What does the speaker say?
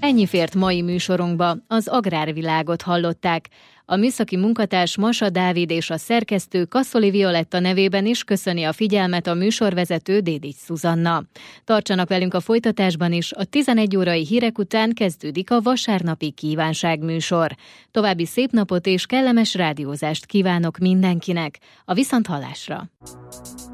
Ennyi fért mai műsorunkba, az agrárvilágot hallották. A műszaki munkatárs Masa Dávid és a szerkesztő Kasszoli Violetta nevében is köszöni a figyelmet a műsorvezető Dédics Szuzanna. Tartsanak velünk a folytatásban is, a 11 órai hírek után kezdődik a vasárnapi kívánságműsor. További szép napot és kellemes rádiózást kívánok mindenkinek. A viszonthallásra!